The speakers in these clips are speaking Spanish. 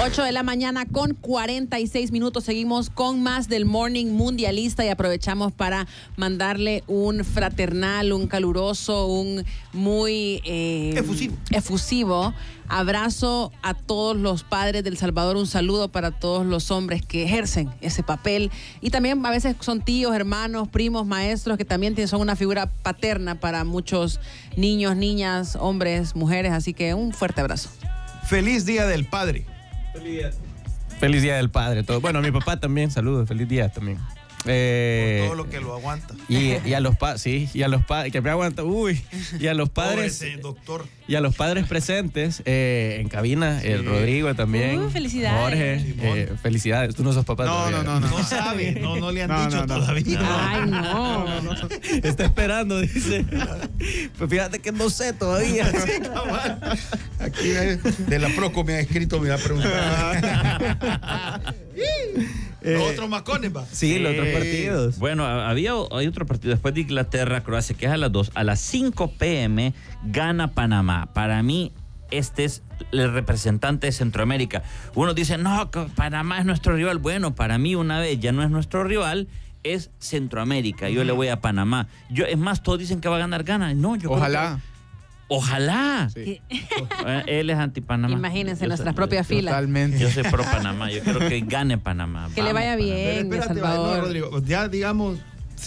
8 de la mañana con 46 minutos. Seguimos con más del Morning Mundialista y aprovechamos para mandarle un fraternal, un caluroso, un muy efusivo abrazo a todos los padres de El Salvador. Un saludo para todos los hombres que ejercen ese papel. Y también a veces son tíos, hermanos, primos, maestros, que también son una figura paterna para muchos niños, niñas, hombres, mujeres. Así que un fuerte abrazo. Feliz Día del Padre. Feliz Día del Padre. Todo. Bueno, a mi papá también, saludos. Feliz día también. Por todo lo que lo aguanta. Y a los padres, sí, y a los padres, que me aguanta, y a los padres. Doctor. Y a los padres presentes en cabina, el Rodrigo también. Felicidades. Jorge, felicidades. Tú no sos papá todavía. No sabe, no le han dicho todavía. Ay, no. Está esperando, dice. Pues fíjate que no sé todavía. Sí, aquí de la Proco me ha escrito, me ha preguntado. Los otros macones, va. Sí, los otros partidos. Bueno, hay otro partido después de Inglaterra, Croacia, que es a las 2. A las 5 p.m. gana Panamá. Para mí, este es el representante de Centroamérica. Uno dice, no, Panamá es nuestro rival. Bueno, para mí una vez ya no es nuestro rival, es Centroamérica. Yo le voy a Panamá. Es más, todos dicen que va a ganar Ghana. No, yo Ojalá. Ojalá. Sí. Él es anti-Panamá. Imagínense nuestras propias filas. Totalmente. Yo soy pro-Panamá. Yo quiero que gane Panamá. Que le vaya bien, Pero El Salvador. no, Rodrigo, ya digamos,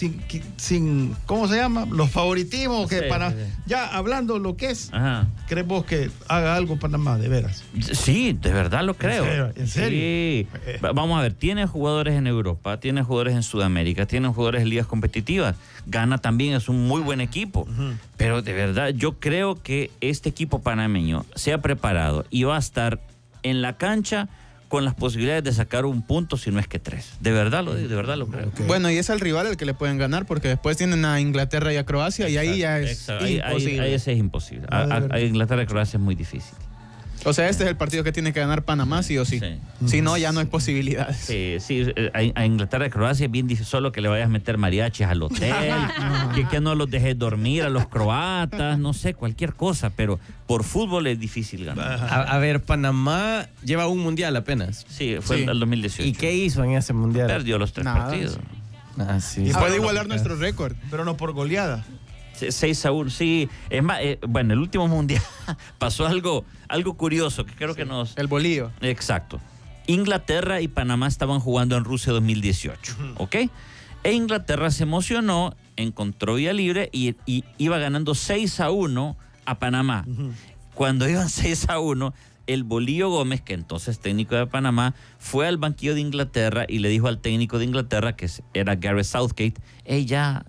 sin ¿cómo se llama? Los favoritismos, que Sí, para sí. ya hablando lo que es, Ajá. ¿crees vos que haga algo Panamá, de veras? Sí, de verdad lo creo. ¿En serio? Sí. Vamos a ver, tiene jugadores en Europa, tiene jugadores en Sudamérica, tiene jugadores en ligas competitivas. Ghana también es un muy buen equipo. Pero de verdad, yo creo que este equipo panameño se ha preparado y va a estar en la cancha con las posibilidades de sacar un punto, si no es que 3. De verdad lo creo. Okay. Bueno, y es el rival al que le pueden ganar, porque después tienen a Inglaterra y a Croacia, y ahí ya es imposible. Ahí ese es imposible. A Inglaterra y Croacia es muy difícil. O sea, este es el partido que tiene que ganar Panamá, sí o sí. Sí. Si no, ya no hay posibilidades. Sí, a Inglaterra y Croacia es bien difícil, solo que le vayas a meter mariachis al hotel, que no los dejes dormir a los croatas, no sé, cualquier cosa, pero por fútbol es difícil ganar. A ver, Panamá lleva un mundial apenas. Sí, fue el 2018. ¿Y qué hizo en ese mundial? Perdió los 3 Nada, partidos. Sí. Y puede igualar nuestro récord. Pero no por goleada. 6-1, sí. Es más, bueno, el último mundial pasó algo curioso que creo que nos... El bolillo. Exacto. Inglaterra y Panamá estaban jugando en Rusia 2018, ¿ok? E Inglaterra se emocionó, encontró vía libre y iba ganando 6-1 a Panamá. Cuando iban 6-1, el Bolillo Gómez, que entonces técnico de Panamá, fue al banquillo de Inglaterra y le dijo al técnico de Inglaterra, que era Gareth Southgate, ya,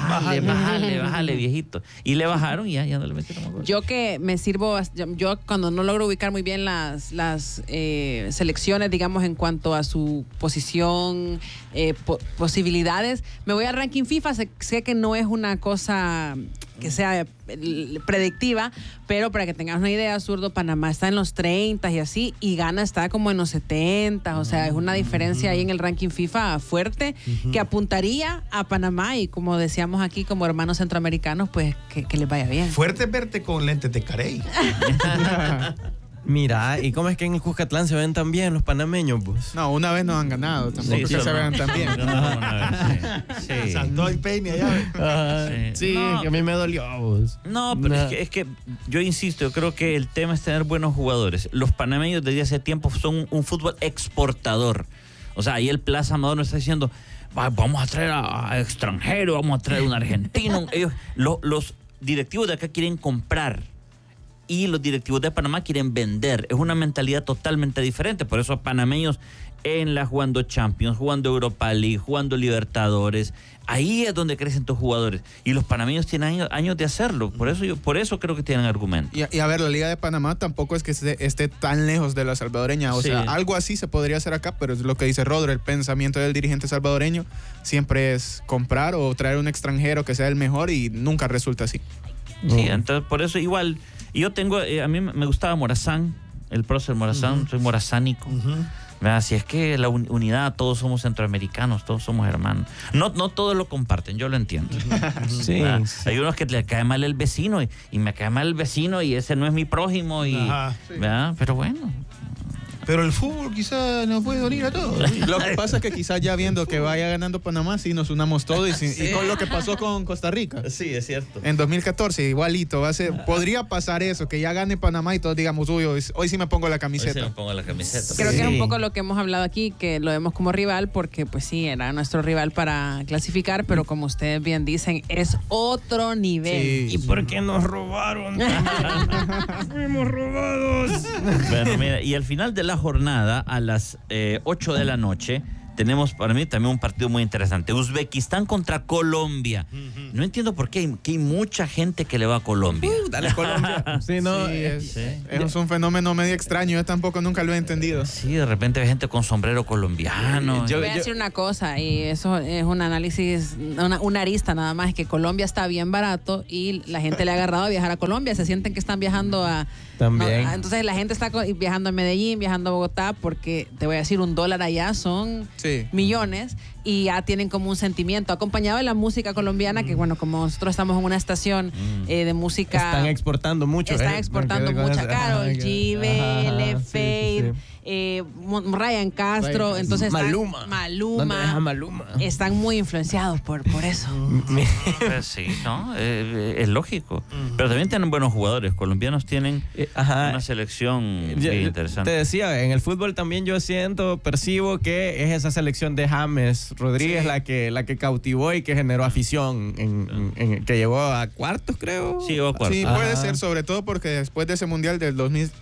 bájale, viejito. Y le bajaron y ya no le metieron gol. Yo que me sirvo, yo cuando no logro ubicar muy bien las selecciones, digamos, en cuanto a su posición, posibilidades, me voy al ranking FIFA. Sé que no es una cosa que sea predictiva, pero para que tengas una idea, Zurdo, Panamá está en los 30 y así, y Ghana está como en los 70, o sea, es una diferencia ahí en el ranking FIFA fuerte, que apuntaría a Panamá, y como decíamos aquí, como hermanos centroamericanos, pues que les vaya bien. Fuerte es verte con lentes de carey. Mira, ¿y cómo es que en el Cuscatlán se ven tan bien los panameños, pues? No, una vez nos han ganado, tampoco que se vean tan bien. Sí. Saltó el peine allá. Sí, No, que a mí me dolió, pues. No, pero es que yo insisto, yo creo que el tema es tener buenos jugadores. Los panameños desde hace tiempo son un fútbol exportador. O sea, ahí el Plaza Amador nos está diciendo, vamos a traer a extranjeros, vamos a traer a un argentino. Los directivos de acá quieren comprar y los directivos de Panamá quieren vender. Es una mentalidad totalmente diferente. Por eso panameños jugando Champions, jugando Europa League, jugando Libertadores, ahí es donde crecen tus jugadores. Y los panameños tienen años de hacerlo. Por eso creo que tienen argumento. Y a ver, la Liga de Panamá tampoco es que esté tan lejos de la salvadoreña. O sea, algo así se podría hacer acá, pero es lo que dice Rodro. El pensamiento del dirigente salvadoreño siempre es comprar o traer un extranjero que sea el mejor, y nunca resulta así. Sí, entonces por eso igual. Y yo tengo, a mí me gustaba Morazán, el prócer Morazán, soy morazánico. Si es que la unidad, todos somos centroamericanos, todos somos hermanos. No todos lo comparten, yo lo entiendo. Sí. Hay unos que le cae mal el vecino y me cae mal el vecino y ese no es mi prójimo. Pero bueno, Pero el fútbol quizás nos puede unir a todos. Lo que pasa es que quizás ya viendo que vaya ganando Panamá, sí nos unamos todos y con lo que pasó con Costa Rica. Sí, es cierto. En 2014, igualito, podría pasar eso, que ya gane Panamá y todos digamos, uy, hoy sí me pongo la camiseta. Hoy sí me pongo la camiseta. Creo que es un poco lo que hemos hablado aquí, que lo vemos como rival, porque pues sí, era nuestro rival para clasificar, pero como ustedes bien dicen, es otro nivel. Sí. ¿Y por qué nos robaron? Fuimos robados. Bueno, mira, y al final de la jornada, a las 8 de la noche, tenemos para mí también un partido muy interesante. Uzbekistán contra Colombia. No entiendo por qué hay mucha gente que le va a Colombia. Dale, Colombia. Sí, no. Es un fenómeno medio extraño, yo tampoco nunca lo he entendido. Sí, de repente hay gente con sombrero colombiano. Voy a decir una cosa, y eso es un análisis, una arista nada más, que Colombia está bien barato y la gente le ha agarrado a viajar a Colombia, se sienten que están viajando a... También. No, entonces la gente está viajando a Medellín, viajando a Bogotá, porque te voy a decir, $1 allá son millones, y ya tienen como un sentimiento, acompañado de la música colombiana, que bueno, como nosotros estamos en una estación de música... Están exportando mucho. Están exportando mucha, Karol G, Vélez, Fade, Ryan Castro, entonces Maluma. Maluma. Están muy influenciados por eso. Pues sí, ¿no? Es lógico. Pero también tienen buenos jugadores. Colombianos tienen una selección muy interesante. Te decía, en el fútbol también yo percibo que es esa selección de James Rodríguez la que cautivó y que generó afición, que llegó a cuartos, creo. Sí, llegó a cuartos. Sí, puede ser, sobre todo porque después de ese Mundial del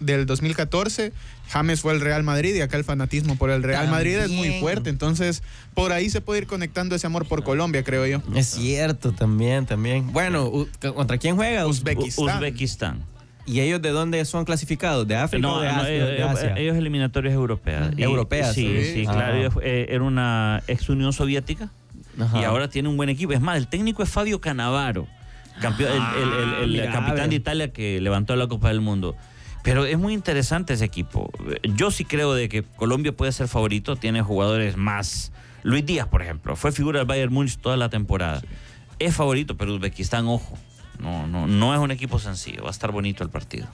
2014, James fue el Real Madrid y acá el fanatismo por el Real Madrid es muy fuerte. Entonces, por ahí se puede ir conectando ese amor por Colombia, creo yo. Es cierto, también. Bueno, ¿contra quién juega? Uzbekistán. ¿Y ellos de dónde son clasificados? ¿De África o de Asia? Ellos eliminatorias europeas. ¿Europeas? Sí, claro. Era una ex Unión Soviética. Ajá. Y ahora tiene un buen equipo. Es más, el técnico es Fabio Cannavaro, campeón, el capitán de Italia que levantó la Copa del Mundo. Pero es muy interesante ese equipo. Yo sí creo de que Colombia puede ser favorito. Tiene jugadores más. Luis Díaz, por ejemplo, fue figura del Bayern Múnich toda la temporada. Sí. Es favorito, pero Uzbekistán, ojo. No es un equipo sencillo. Va a estar bonito el partido.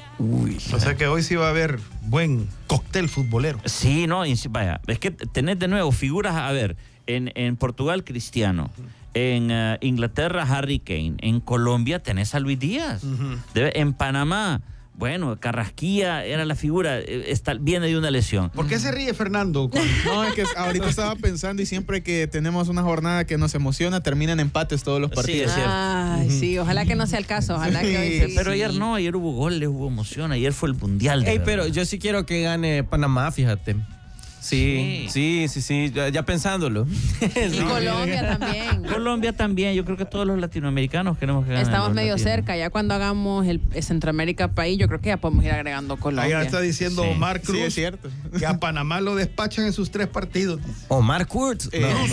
O sea que hoy sí va a haber buen cóctel futbolero. Sí, no, vaya. Es que tenés de nuevo figuras, a ver, en Portugal, Cristiano. En Inglaterra, Harry Kane. En Colombia tenés a Luis Díaz. En Panamá, bueno, Carrasquilla era la figura, viene de una lesión. ¿Por qué se ríe Fernando? No, es que ahorita estaba pensando y siempre que tenemos una jornada que nos emociona, terminan empates todos los partidos. Sí, es cierto. Ay, sí, ojalá que no sea el caso, ojalá que hoy pero ayer no, ayer hubo goles, hubo emoción, ayer fue el Mundial. Pero yo sí quiero que gane Panamá, fíjate. Sí, ya pensándolo. Y Colombia también. Colombia también, yo creo que todos los latinoamericanos queremos que ganen. Estamos medio cerca, ya cuando hagamos el Centroamérica país, yo creo que ya podemos ir agregando Colombia. Ahí está diciendo Omar Cruz, es cierto, que a Panamá lo despachan en sus 3 partidos. Omar Kurtz.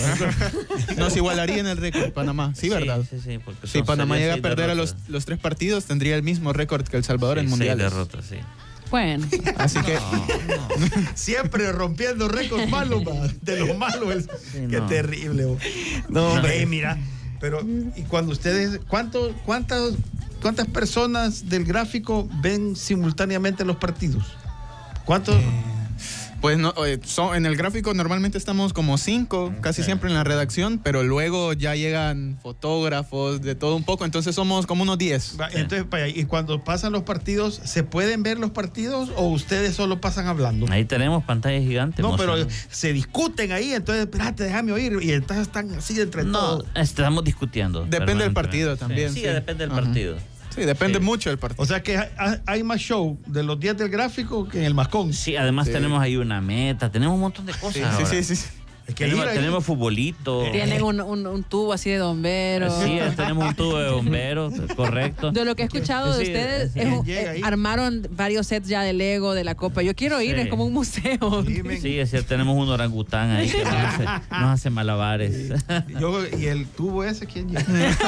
Nos igualaría en el récord Panamá, sí, ¿verdad? Sí, porque si Panamá llega a perder a los 3 partidos, tendría el mismo récord que El Salvador en mundiales. 6 derrotas, sí. Bueno. Así que siempre rompiendo récords malos, de los malos. Qué terrible. No, hombre. Mira, pero y cuando ustedes, ¿cuántas personas del gráfico ven simultáneamente los partidos? ¿Cuántos? Pues no, en el gráfico normalmente estamos como 5, casi siempre en la redacción, pero luego ya llegan fotógrafos, de todo un poco, entonces somos como unos 10. Entonces, y cuando pasan los partidos, ¿se pueden ver los partidos o ustedes solo pasan hablando? Ahí tenemos pantallas gigantes. No, pero se discuten ahí, entonces, espérate, déjame oír, y entonces están así entre todos. No, estamos discutiendo. Depende del partido también. Sí, depende del partido. Sí, depende mucho del partido. O sea que hay más show de los 10 del gráfico que en el Mascón. Sí, además tenemos ahí una meta, tenemos un montón de cosas. Sí. Es que tenemos futbolito. Tienen un tubo así de bomberos. Sí, tenemos un tubo de bomberos, correcto. De lo que he escuchado de ustedes, armaron varios sets ya de Lego, de la Copa. Yo quiero ir, es como un museo. Sí, es cierto, tenemos un orangután ahí que nos hace malabares. ¿Y el tubo ese quién lleva?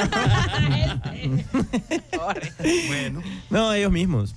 Bueno. No, ellos mismos.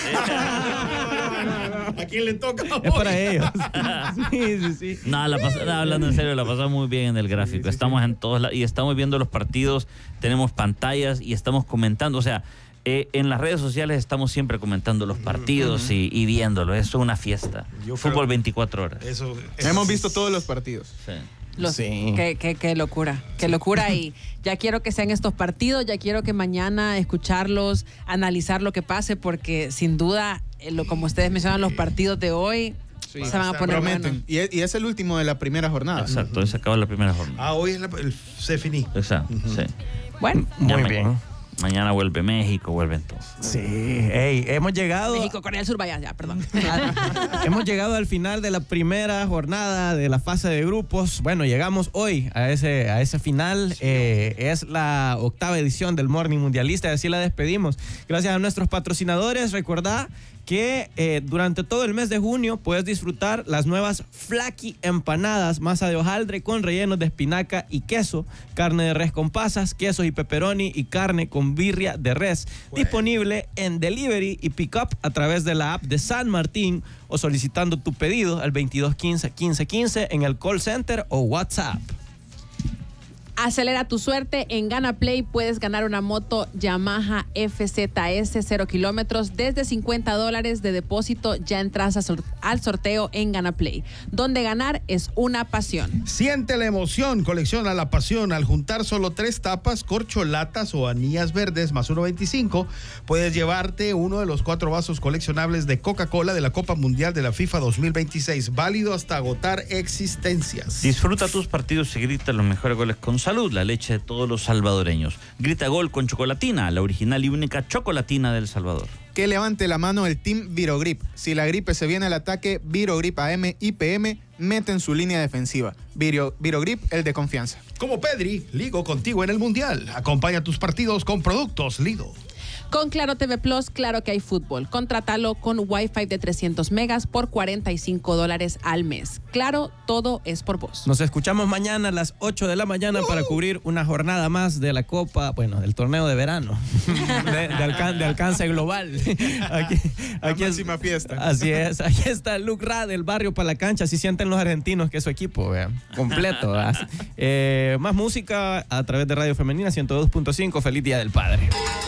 ¿A quién le toca? Es para ellos. Sí. No, hablando en serio, la pasamos muy bien en el gráfico. Estamos en todos lados y estamos viendo los partidos, tenemos pantallas y estamos comentando. O sea, En las redes sociales estamos siempre comentando los partidos y viéndolo. Eso es una fiesta. Fútbol 24 horas. Hemos visto todos los partidos. Sí. Sí. Qué locura, qué locura. Y ya quiero que sean estos partidos, ya quiero que mañana escucharlos, analizar lo que pase, porque sin duda, como ustedes mencionan, los partidos de hoy se van a poner buenos. Y es el último de la primera jornada. Exacto, hoy se acaba la primera jornada. Hoy es se finí. Exacto, sí. Bueno, muy bien. Mañana vuelve México, vuelven todos. Sí, hemos llegado... México, Corea del Sur, vaya, ya, perdón. Hemos llegado al final de la primera jornada de la fase de grupos. Bueno, llegamos hoy a ese final. Es la 8ª edición del Morning Mundialista y así la despedimos. Gracias a nuestros patrocinadores. Recordá que durante todo el mes de junio puedes disfrutar las nuevas Flaky empanadas, masa de hojaldre con rellenos de espinaca y queso, carne de res con pasas, quesos y pepperoni y carne con birria de res. Bueno. Disponible en delivery y pick-up a través de la app de San Martín o solicitando tu pedido al 2215-1515 en el call center o WhatsApp. Acelera tu suerte. En Gana Play puedes ganar una moto Yamaha FZS 0 kilómetros desde $50 de depósito. Ya entras al sorteo en Gana Play, donde ganar es una pasión. Siente la emoción, colecciona la pasión. Al juntar solo 3 tapas, corcholatas o anillas verdes más 1.25, puedes llevarte uno de los 4 vasos coleccionables de Coca-Cola de la Copa Mundial de la FIFA 2026, válido hasta agotar existencias. Disfruta tus partidos y grita los mejores goles con Salud, la leche de todos los salvadoreños. Grita gol con Chocolatina, la original y única chocolatina del Salvador. Que levante la mano el Team Virogrip. Si la gripe se viene al ataque, Virogrip AM y PM meten su línea defensiva. Virogrip, el de confianza. Como Pedri, Ligo contigo en el Mundial. Acompaña tus partidos con productos Lido. Con Claro TV Plus, claro que hay fútbol. Contrátalo con Wi-Fi de 300 megas por $45 al mes. Claro, todo es por vos. Nos escuchamos mañana a las 8 de la mañana para cubrir una jornada más de la Copa, del torneo de verano, de alcance global. Aquí es máxima fiesta. Así es, aquí está Luke Ra del barrio para la cancha. Así sienten los argentinos que es su equipo, completo. Más música a través de Radio Femenina 102.5. Feliz Día del Padre.